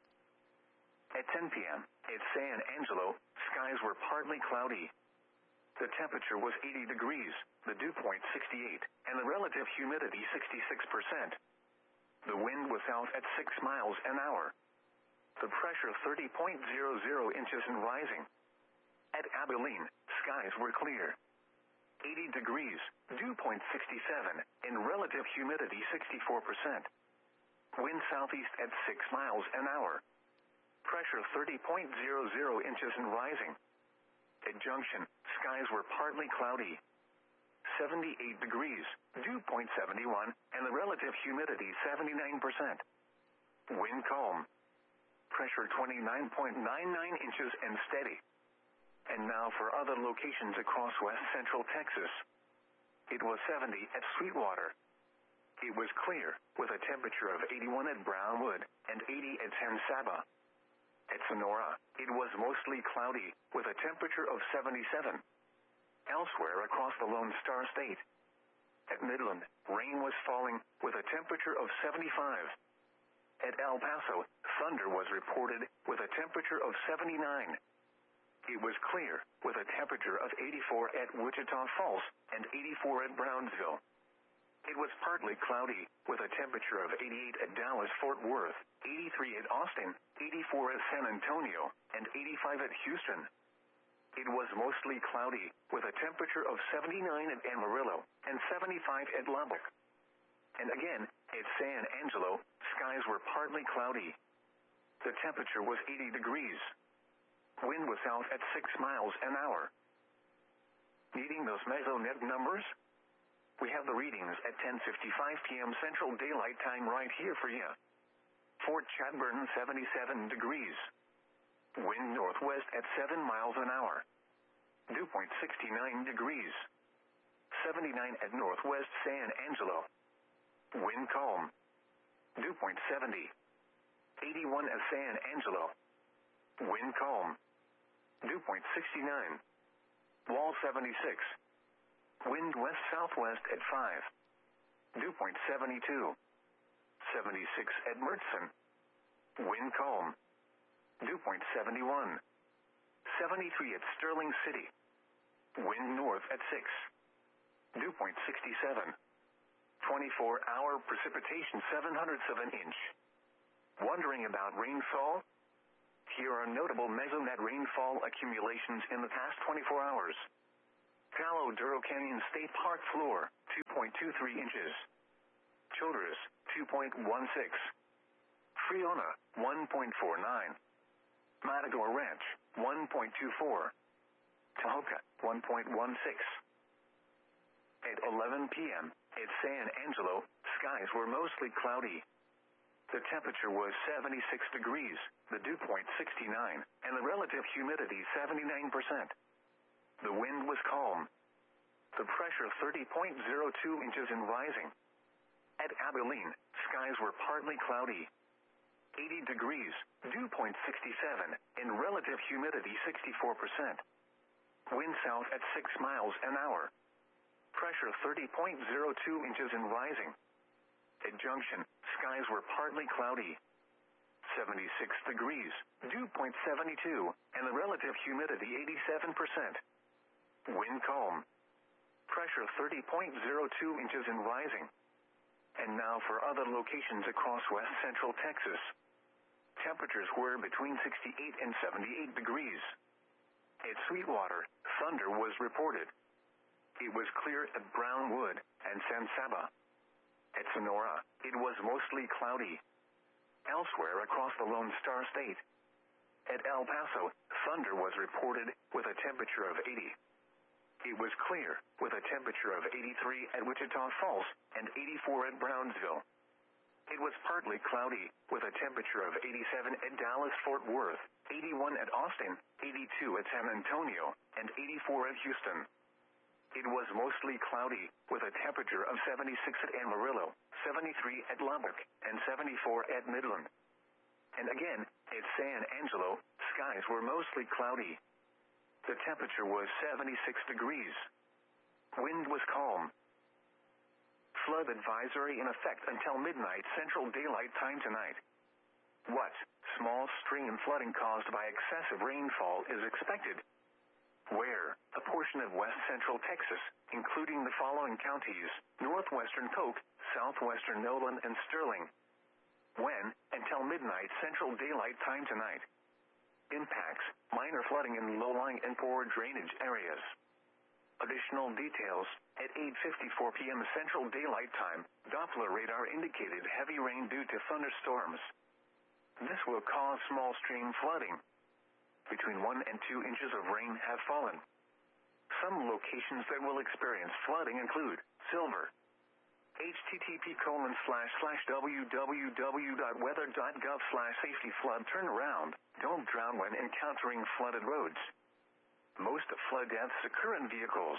A: At ten p.m., at San Angelo, skies were partly cloudy. The temperature was eighty degrees, the dew point sixty-eight, and the relative humidity sixty-six percent. The wind was south at six miles an hour. The pressure thirty point zero zero inches and rising. At Abilene, skies were clear. eighty degrees, dew point sixty-seven, and relative humidity sixty-four percent. Wind southeast at six miles an hour. Pressure thirty point zero zero inches and rising. At Junction, skies were partly cloudy. seventy-eight degrees, dew point seventy-one, and the relative humidity seventy-nine percent. Wind calm. Pressure twenty-nine point nine nine inches and steady. And now for other locations across west central Texas. It was seventy at Sweetwater. It was clear, with a temperature of eighty-one at Brownwood, and eighty at San Saba. At Sonora, it was mostly cloudy, with a temperature of seventy-seven. Elsewhere across the Lone Star State. At Midland, rain was falling, with a temperature of seventy-five. At El Paso, thunder was reported, with a temperature of seventy-nine. It was clear, with a temperature of eighty-four at Wichita Falls, and eighty-four at Brownsville. It was partly cloudy, with a temperature of eighty-eight at Dallas-Fort Worth, eighty-three at Austin, eighty-four at San Antonio, and eighty-five at Houston. It was mostly cloudy, with a temperature of seventy-nine at Amarillo, and seventy-five at Lubbock. And again, at San Angelo, skies were partly cloudy. The temperature was eighty degrees. Wind was south at six miles an hour. Needing those mesonet numbers? We have the readings at ten fifty-five p.m. Central Daylight Time right here for you. Fort Chadbourne, seventy-seven degrees. Wind northwest at seven miles an hour. Dew point sixty-nine degrees. seventy-nine at northwest San Angelo. Wind calm. Dew point seventy. eighty-one at San Angelo. Wind calm. Dew point sixty-nine. Wall seventy-six. Wind west-southwest at five. Dew point seventy-two. seventy-six at Mertzen. Wind calm. Dew point seventy-one. seventy-three at Sterling City. Wind north at six. Dew point sixty-seven. twenty-four hour precipitation seven hundredths of an inch. Wondering about rainfall? Here are notable mesonet rainfall accumulations in the past twenty-four hours. Palo Duro Canyon State Park floor, two point two three inches. Childress, two point one six. Friona, one point four nine. Matador Ranch, one point two four. Tahoka, one point one six. At eleven p.m., at San Angelo, skies were mostly cloudy. The temperature was seventy-six degrees, the dew point sixty-nine, and the relative humidity seventy-nine percent. The wind was calm. The pressure thirty point zero two inches and rising. At Abilene, skies were partly cloudy. eighty degrees, dew point sixty-seven, and relative humidity sixty-four percent. Wind south at six miles an hour. Pressure thirty point zero two inches and rising. At Junction, skies were partly cloudy. seventy-six degrees, dew point seventy-two, and the relative humidity eighty-seven percent. Wind calm. Pressure thirty point zero two inches and rising. And now for other locations across west central Texas. Temperatures were between sixty-eight and seventy-eight degrees. At Sweetwater, thunder was reported. It was clear at Brownwood and San Saba. At Sonora, it was mostly cloudy. Elsewhere across the Lone Star State. At El Paso, thunder was reported with a temperature of eighty. It was clear with a temperature of eighty-three at Wichita Falls and eighty-four at Brownsville. It was partly cloudy with a temperature of eighty-seven at Dallas-Fort Worth, eighty-one at Austin, eighty-two at San Antonio, and eighty-four at Houston. It was mostly cloudy, with a temperature of seventy-six at Amarillo, seventy-three at Lubbock, and seventy-four at Midland. And again, at San Angelo, skies were mostly cloudy. The temperature was seventy-six degrees. Wind was calm. Flood advisory in effect until midnight Central Daylight Time tonight. What small stream flooding caused by excessive rainfall is expected? Where? A portion of west central Texas, including the following counties: northwestern Polk, southwestern Nolan, and Sterling. When? Until midnight Central Daylight Time tonight. Impacts: minor flooding in low-lying and poor drainage areas. Additional details: at eight fifty-four p.m. Central Daylight Time, Doppler radar indicated heavy rain due to thunderstorms. This will cause small stream flooding. Between one and two inches of rain have fallen. Some locations that will experience flooding include Silver. http colon slash slash www.weather.gov slash safety flood turnaround. Don't drown when encountering flooded roads. Most flood deaths occur in vehicles.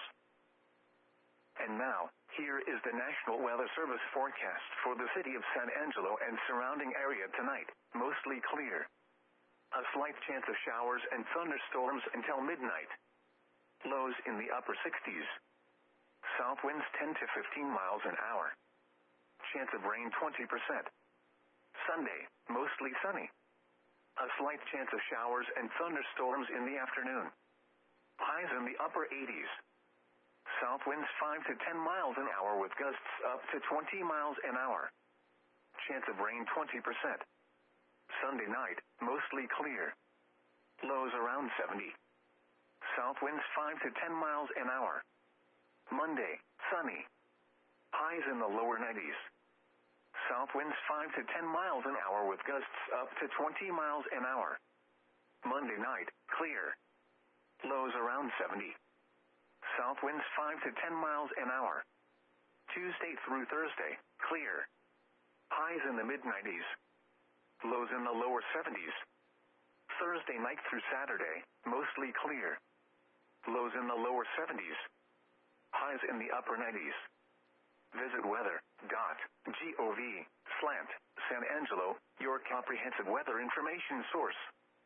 A: And now, here is the National Weather Service forecast for the city of San Angelo and surrounding area tonight. Mostly clear. A slight chance of showers and thunderstorms until midnight. Lows in the upper sixties. South winds ten to fifteen miles an hour. Chance of rain twenty percent. Sunday, mostly sunny. A slight chance of showers and thunderstorms in the afternoon. Highs in the upper eighties. South winds five to ten miles an hour with gusts up to twenty miles an hour. Chance of rain twenty percent. Sunday night, mostly clear. Lows around seventy. South winds five to ten miles an hour. Monday, sunny. Highs in the lower nineties. South winds five to ten miles an hour with gusts up to twenty miles an hour. Monday night, clear. Lows around seventy. South winds five to ten miles an hour. Tuesday through Thursday, clear. Highs in the mid nineties. Lows in the lower seventies. Thursday night through Saturday, mostly clear. Lows in the lower seventies. Highs in the upper nineties. Visit weather.gov slant San Angelo, your comprehensive weather information source.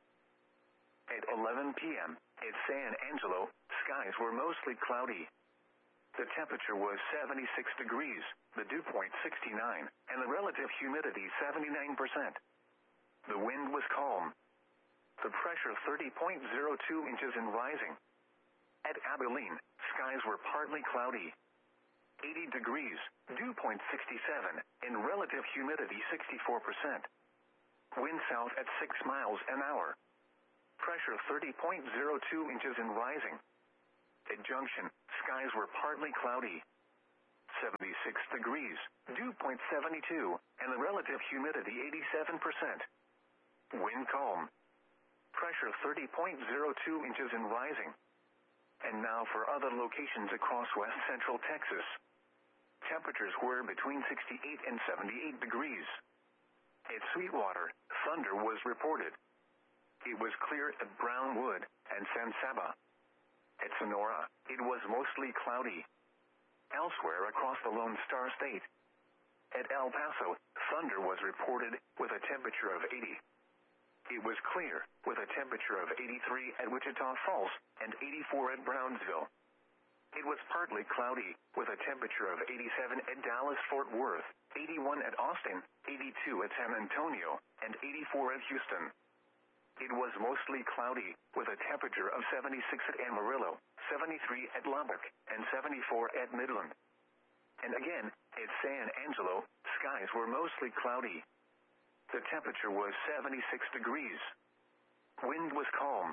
A: At eleven p.m., at San Angelo, skies were mostly cloudy. The temperature was seventy-six degrees, the dew point sixty-nine, and the relative humidity seventy-nine percent. The wind was calm. The pressure thirty point zero two inches and rising. At Abilene, skies were partly cloudy. eighty degrees, dew point sixty-seven, and relative humidity sixty-four percent. Wind south at six miles an hour. Pressure thirty point zero two inches and rising. At Junction, skies were partly cloudy. seventy-six degrees, dew point seven two, and the relative humidity eighty-seven percent. Wind calm. Pressure thirty point zero two inches and rising. And now for other locations across west central Texas. Temperatures were between sixty-eight and seventy-eight degrees. At Sweetwater, thunder was reported. It was clear at Brownwood and San Saba. At Sonora, it was mostly cloudy. Elsewhere across the Lone Star State. At El Paso, thunder was reported with a temperature of eighty. It was clear with a temperature of eighty-three at Wichita Falls and eighty-four at Brownsville. It was partly cloudy with a temperature of eighty-seven at Dallas-Fort Worth, eighty-one at Austin, eighty-two at San Antonio, and eighty-four at Houston. It was mostly cloudy with a temperature of seventy-six at Amarillo, seventy-three at Lubbock, and seventy-four at Midland. And again, at San Angelo, skies were mostly cloudy. The temperature was seventy-six degrees. Wind was calm.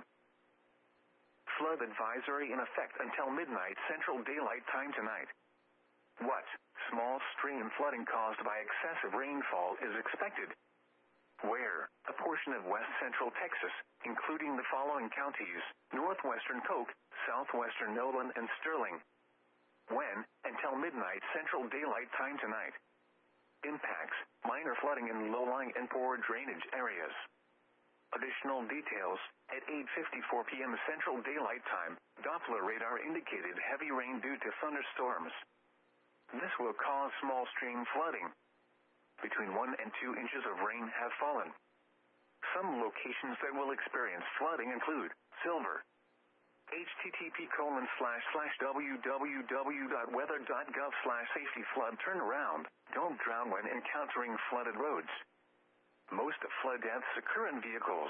A: Flood advisory in effect until midnight Central Daylight Time tonight. What small stream flooding caused by excessive rainfall is expected? Where? A portion of west central Texas, including the following counties: northwestern Coke, southwestern Nolan, and Sterling. When? Until midnight Central Daylight Time tonight. Impacts: minor flooding in low-lying and poor drainage areas. Additional details: at eight fifty-four p.m. Central Daylight Time, Doppler radar indicated heavy rain due to thunderstorms. This will cause small stream flooding. Between one and two inches of rain have fallen. Some locations that will experience flooding include Silver. http colon slash slash www.weather.gov slash safety flood turnaround. Don't drown when encountering flooded roads. Most flood deaths occur in vehicles.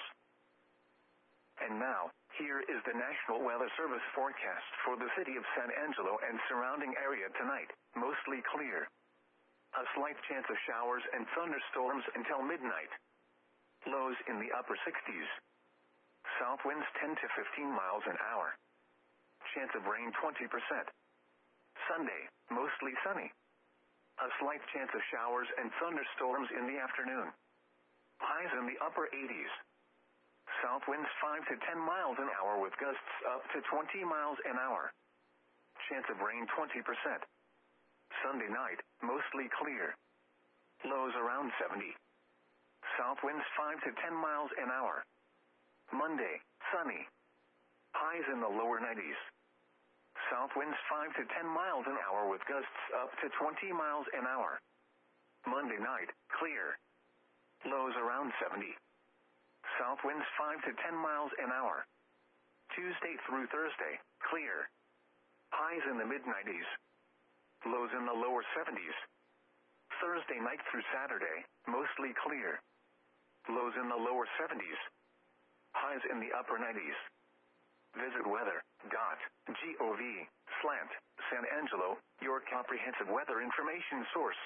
A: And now, here is the National Weather Service forecast for the city of San Angelo and surrounding area tonight. Mostly clear. A slight chance of showers and thunderstorms until midnight. Lows in the upper sixties. South winds ten to fifteen miles an hour. Chance of rain twenty percent. Sunday, mostly sunny. A slight chance of showers and thunderstorms in the afternoon. Highs in the upper eighties. South winds five to ten miles an hour with gusts up to twenty miles an hour. Chance of rain twenty percent. Sunday night, mostly clear. Lows around seventy. South winds five to ten miles an hour. Monday, sunny. Highs in the lower nineties. South winds five to ten miles an hour with gusts up to twenty miles an hour. Monday night, clear. Lows around seventy. South winds five to ten miles an hour. Tuesday through Thursday, clear. Highs in the mid nineties. Lows in the lower seventies. Thursday night through Saturday, mostly clear. Lows in the lower seventies. Highs in the upper nineties. Visit weather.gov slant San Angelo, your comprehensive weather information source.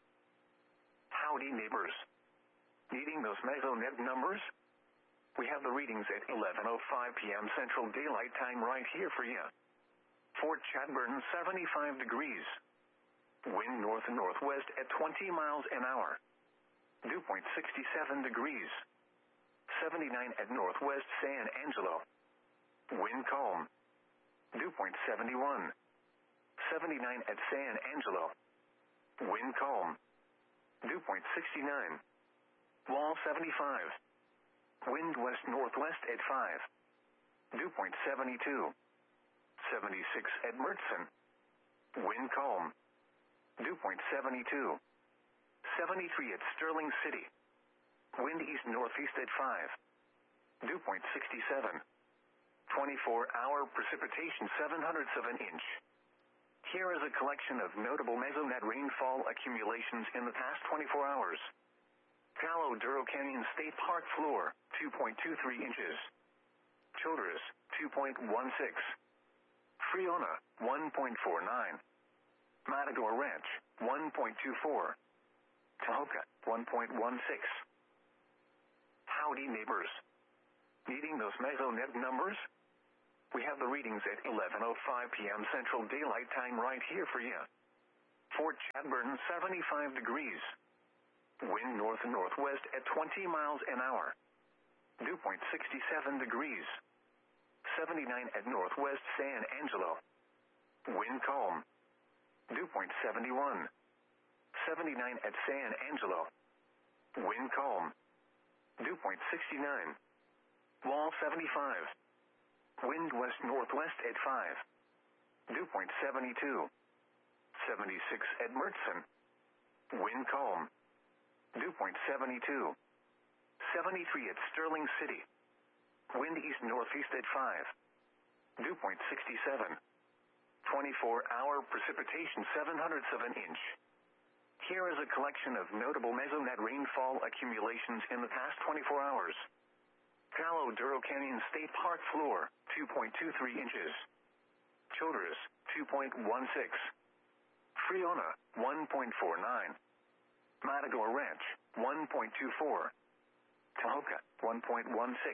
A: Howdy neighbors. Needing those MesoNet numbers? We have the readings at eleven oh five p.m. Central Daylight Time right here for you. Fort Chadbourne, seventy-five degrees. Wind north and northwest at twenty miles an hour. Dew point sixty-seven degrees. seventy-nine at northwest San Angelo. Wind calm. Dew point seventy-one. seventy-nine at San Angelo. Wind calm. Dew point sixty-nine. Wall seventy-five. Wind west-northwest at five. Dew point seventy-two. seventy-six at Mertzen. Wind calm. Dew point seventy-two. seventy-three at Sterling City. Wind east-northeast at five. Dew point sixty-seven. twenty-four hour precipitation seven hundredths of an inch. Here is a collection of notable MesoNet rainfall accumulations in the past twenty-four hours. Palo Duro Canyon State Park floor, two point two three inches. Childress, two point one six. Friona, one point four nine. Matador Ranch, one point two four. Tahoka, one point one six. cloudy neighbors. Needing those mesonet numbers? We have the readings at eleven oh five p.m. Central Daylight Time right here for you. Fort Chadbourne, seventy-five degrees. Wind north and northwest at twenty miles an hour. Dew point sixty-seven degrees. seventy-nine at northwest San Angelo. Wind calm. Dew point seventy-one. seventy-nine at San Angelo. Wind calm. Dew point sixty-nine. Wall seventy-five. Wind west northwest at five. Dew point seventy-two. seventy-six at Mertzen. Wind calm. Dew point seventy-two. seventy-three at Sterling City. Wind east northeast at five. Dew point sixty-seven. twenty-four hour precipitation seven hundredths of an inch. Here is a collection of notable mesonet rainfall accumulations in the past twenty-four hours. Palo Duro Canyon State Park floor, two point two three inches. Childress, two point one six. Friona, one point four nine. Matador Ranch, one point two four. Tahoka, one point one six.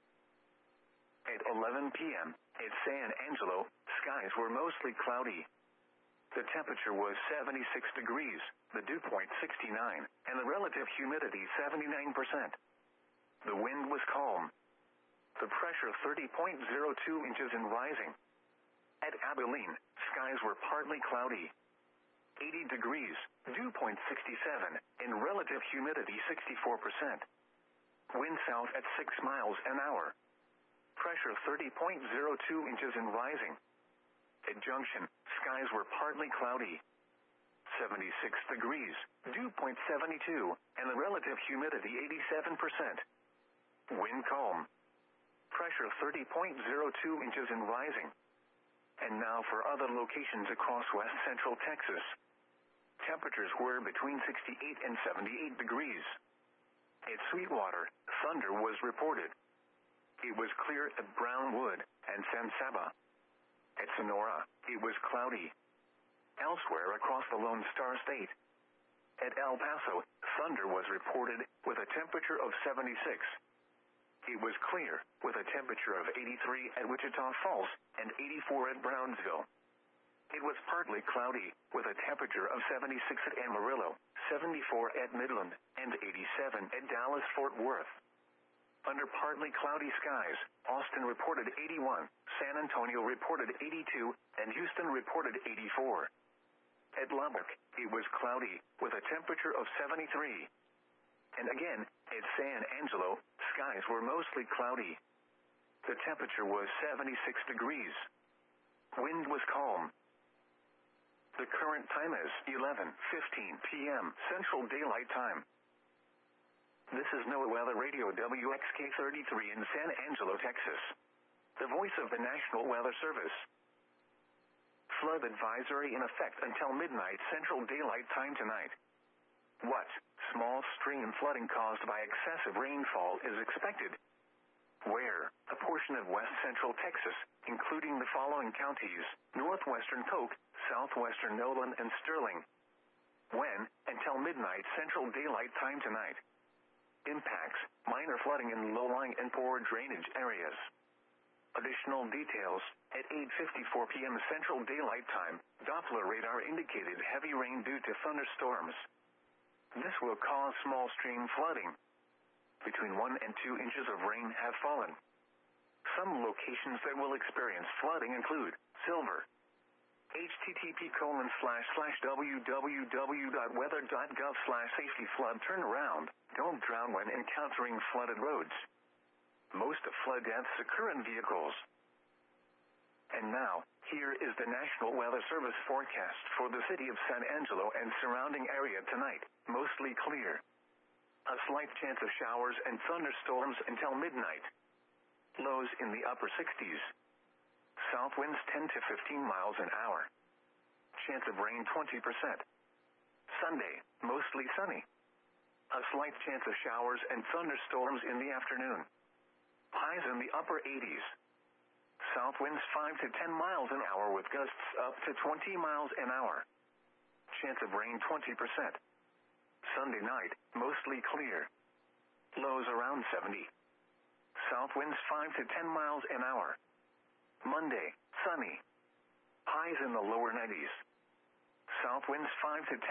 A: At eleven p.m., at San Angelo, skies were mostly cloudy. The temperature was seventy-six degrees, the dew point sixty-nine, and the relative humidity seventy-nine percent. The wind was calm. The pressure thirty point zero two inches and rising. At Abilene, skies were partly cloudy. eighty degrees, dew point sixty-seven, and relative humidity sixty-four percent. Wind south at six miles an hour. Pressure thirty point zero two inches and rising. At Junction, skies were partly cloudy. seventy-six degrees, dew point seventy-two, and the relative humidity eighty-seven percent. Wind calm. Pressure thirty point zero two inches and rising. And now for other locations across west central Texas. Temperatures were between sixty-eight and seventy-eight degrees. At Sweetwater, thunder was reported. It was clear at Brownwood and San Saba. At Sonora, it was cloudy. Elsewhere across the Lone Star State. At El Paso, thunder was reported with a temperature of seventy-six. It was clear with a temperature of eighty-three at Wichita Falls and eighty-four at Brownsville. It was partly cloudy with a temperature of seventy-six at Amarillo, seventy-four at Midland, and eighty-seven at Dallas-Fort Worth. Under partly cloudy skies, Austin reported eighty-one, San Antonio reported eighty-two, and Houston reported eighty-four. At Lubbock, it was cloudy with a temperature of seventy-three. And again, at San Angelo, skies were mostly cloudy. The temperature was seventy-six degrees. Wind was calm. The current time is eleven fifteen p.m. Central Daylight Time. This is NOAA Weather Radio W X K thirty-three in San Angelo, Texas. The voice of the National Weather Service. Flood advisory in effect until midnight Central Daylight Time tonight. What small stream flooding caused by excessive rainfall is expected? Where? A portion of west central Texas, including the following counties: northwestern Polk, southwestern Nolan, and Sterling. When? Until midnight Central Daylight Time tonight. Impacts: minor flooding in low-lying and poor drainage areas. Additional details: at eight fifty-four p.m. Central Daylight Time, Doppler radar indicated heavy rain due to thunderstorms. This will cause small stream flooding. Between one and two inches of rain have fallen. Some locations that will experience flooding include Silver. http colon slash slash www.weather.gov slash safety flood turnaround. Don't drown when encountering flooded roads. Most of flood deaths occur in vehicles. And now, here is the National Weather Service forecast for the city of San Angelo and surrounding area tonight. Mostly clear. A slight chance of showers and thunderstorms until midnight. Lows in the upper sixties. South winds ten to fifteen miles an hour. Chance of rain twenty percent. Sunday, mostly sunny. A slight chance of showers and thunderstorms in the afternoon. Highs in the upper eighties. South winds five to ten miles an hour with gusts up to twenty miles an hour. Chance of rain twenty percent. Sunday night, mostly clear. Lows around seventy. South winds five to ten miles an hour. Monday, sunny. Highs in the lower nineties. South winds five to ten